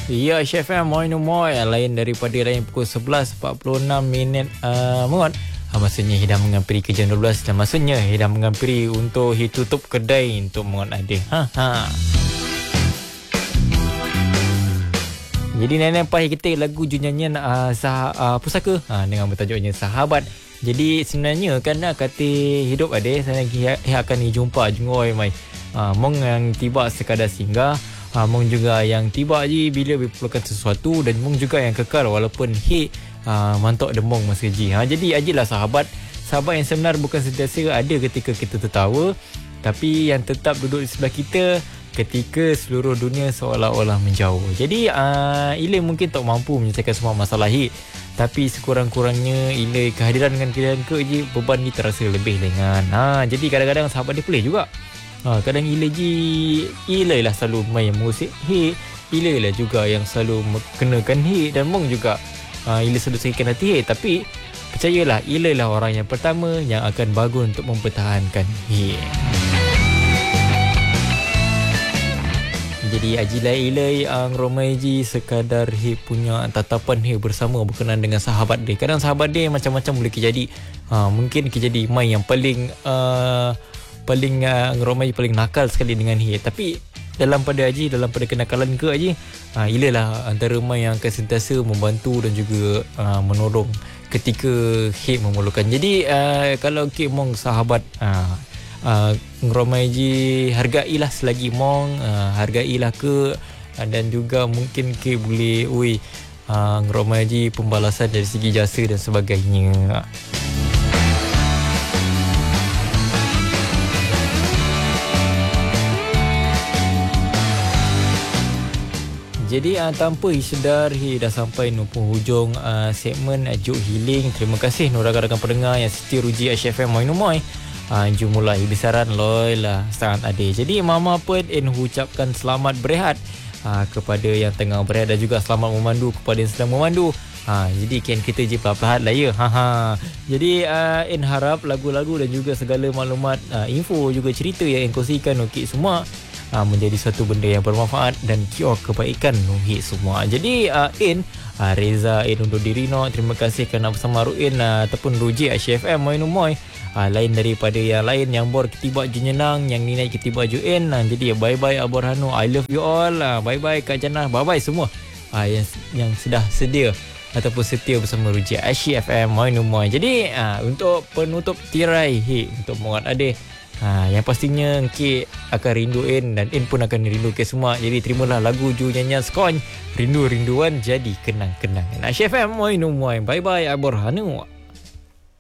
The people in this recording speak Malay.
Ya, HFM Moin Umoy lain daripada lain pukul 11.46 mengot. Maksudnya hidang mengampiri ke jam 12 dan maksudnya hidang mengampiri untuk tutup kedai untuk mengot ada. Jadi nenek pahit kita lagu nyanyian pusaka dengan bertajuknya Sahabat. Jadi sebenarnya kan kata hidup ada saya akan dijumpa jengoi mai. Mong yang tiba sekadar singgah. Mong juga yang tiba je bila diperlukan sesuatu dan mong juga yang kekal walaupun mantok demong masa ji. Jadi ajilah sahabat yang sebenar bukan sentiasa ada ketika kita tertawa, tapi yang tetap duduk di sebelah kita ketika seluruh dunia seolah-olah menjauh. Jadi Ila mungkin tak mampu menyelesaikan semua masalah tapi sekurang-kurangnya Ila kehadiran dengan kalian ke je beban ni terasa lebih ringan. Jadi kadang-kadang sahabat dia pelik juga. Kadang Ila lah selalu main musik Ila lah juga yang selalu kenakan dan mong juga Ila selalu sakitkan hati tapi percayalah Ila lah orang yang pertama yang akan bangun untuk mempertahankan Jadi ajilah Ila Romai ji sekadar punya tatapan bersama berkenaan dengan sahabat dia. Kadang sahabat dia macam-macam boleh kejadi. Mungkin kejadi mai yang paling Romai paling nakal sekali dengan tapi dalam pada kenakalan ke Haji, Ila lah antara mai yang akan sentiasa membantu dan juga menolong ketika memerlukan. Jadi kalau mong sahabat Romai ji hargailah selagi mong hargailah ke dan juga mungkin boleh Romai ji pembalasan dari segi jasa dan sebagainya. Jadi tanpa sedar dah sampai penghujung segmen Juk Healing. Terima kasih rakan-rakan pendengar yang setia ruji HFM Moin Umoy. Jom mulai besaran loy lah sangat ada. Jadi mama pun ucapkan selamat berehat kepada yang tengah berehat dan juga selamat memandu kepada yang sedang memandu. Jadi kita je pelan-pelan lah ya. Jadi harap lagu-lagu dan juga segala maklumat, info juga cerita yang kongsikan semua menjadi satu benda yang bermanfaat dan cure kebaikan semua. Jadi Reza undur diri terima kasih kerana bersama Ruin ataupun Ruji HFM Moin Umoy. Lain daripada yang lain yang bor ketiba jenyenang, yang ni naik ketiba juin. Jadi bye bye Abor Hanu, I love you all. Bye bye Kak Janah, bye bye semua yang sudah sedia ataupun setia bersama Ruji HFM Moin Umoy. Jadi untuk penutup tirai untuk mengat adik, yang pastinya Encik akan rinduin dan pun akan rindu semua. Jadi terimalah lagu Ju nyanyian Skon, Rindu-rinduan jadi kenang-kenangan. HFM Moin Umoy. Bye bye Abor Hanu.